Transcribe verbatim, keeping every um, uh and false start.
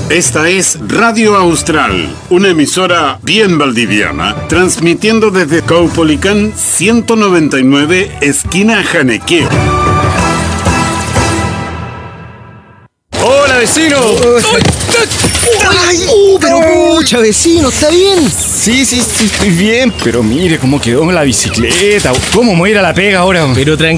Esta es Radio Austral, una emisora bien valdiviana, transmitiendo desde Caupolicán ciento noventa y nueve, esquina Janequeo. ¡Hola, vecino! ¡Ay! Uh, pero pucha, vecino, ¿está bien? Sí, sí, sí, estoy bien, pero mire cómo quedó la bicicleta. ¿Cómo me voy a ir a la pega ahora? Pero tranquilo.